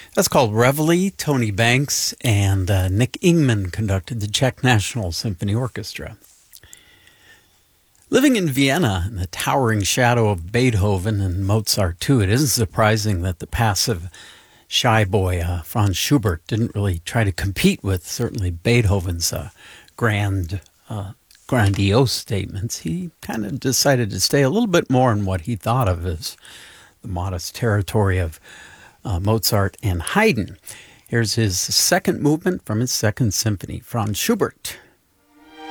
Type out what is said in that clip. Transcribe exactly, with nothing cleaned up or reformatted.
That's called Reveille. Tony Banks and uh, Nick Ingman conducted the Czech National Symphony Orchestra. Living in Vienna in the towering shadow of Beethoven and Mozart, too, it isn't surprising that the passive, shy boy uh, Franz Schubert didn't really try to compete with certainly Beethoven's uh, grand, uh, grandiose statements. He kind of decided to stay a little bit more in what he thought of as the modest territory of uh, Mozart and Haydn. Here's his second movement from his second symphony, Franz Schubert.